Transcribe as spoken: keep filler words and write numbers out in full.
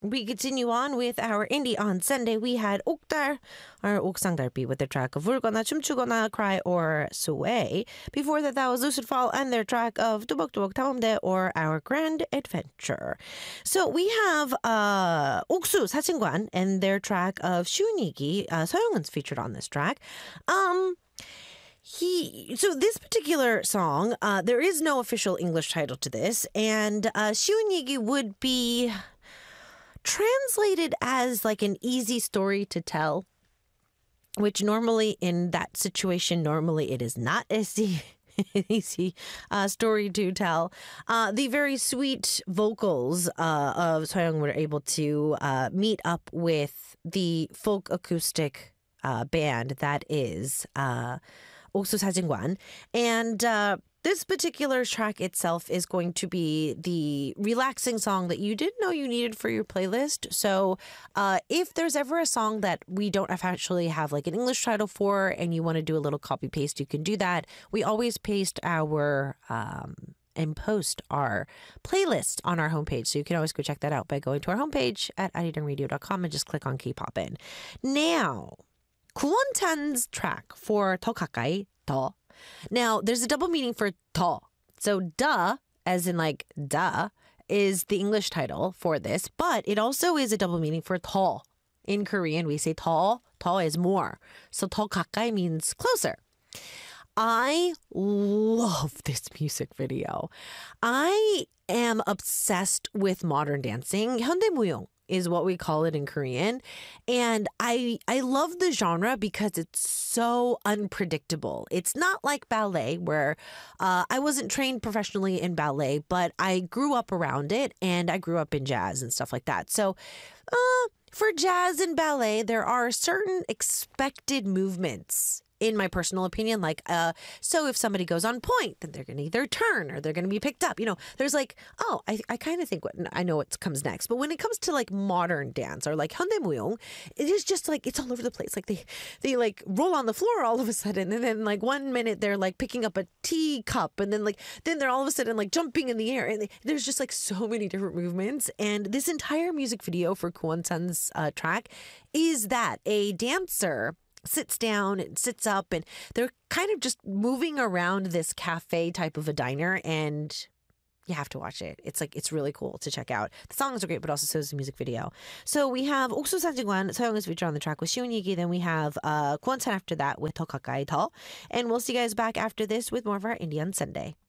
we continue on with our Indie on Sunday. We had 옥달, or 옥상달비, with their track of 울거나 춤추거나, cry or sway. Before that, that was Lucid Fall and their track of 두벅두벅 탐험대, or Our Grand Adventure. So we have uh, 옥수 사진관 and their track of 쉬운 얘기. Uh, 서영은's featured on this track. Um... He so this particular song, uh, there is no official English title to this, and uh, 쉬운 얘기 would be translated as like an easy story to tell, which normally in that situation, normally it is not easy. easy uh, story to tell. Uh, the very sweet vocals uh, of Soyoung were able to uh, meet up with the folk acoustic uh, band that is uh, 옥수 사진관. And uh, this particular track itself is going to be the relaxing song that you didn't know you needed for your playlist. So uh, if there's ever a song that we don't have actually have like an English title for and you want to do a little copy paste, you can do that. We always paste our... Um, and post our playlist on our homepage. So you can always go check that out by going to our homepage at arirang radio dot com and just click on K-pop in. Now... 구원찬's track for 더 가까이, 더. Now, there's a double meaning for 더. So, duh, as in like duh, is the English title for this, but it also is a double meaning for 더. In Korean, we say 더, 더 is more. So, 더 가까이 means closer. I love this music video. I am obsessed with modern dancing. 현대무용 is what we call it in Korean. And I I love the genre because it's so unpredictable. It's not like ballet where uh, I wasn't trained professionally in ballet, but I grew up around it and I grew up in jazz and stuff like that. So uh, for jazz and ballet, there are certain expected movements in my personal opinion, like, uh, so if somebody goes on point, then they're going to either turn or they're going to be picked up. You know, there's like, oh, I, I kind of think what I know what comes next. But when it comes to like modern dance or like 현대무용, it is just like, it's all over the place. Like they, they like roll on the floor all of a sudden. And then like one minute they're like picking up a teacup. And then like, then they're all of a sudden like jumping in the air. And they, there's just like so many different movements. And this entire music video for Kwon-san's uh, track is that a dancer sits down and sits up and they're kind of just moving around this cafe type of a diner, and you have to watch it. It's like, it's really cool to check out. The songs are great, but also so is the music video. So we have 옥수 사진관, 서영 is featured on the track with 쉬운 얘기. Then we have uh, Kwon-san after that with 더 가까이 더. And we'll see you guys back after this with more of our Indie on Sunday.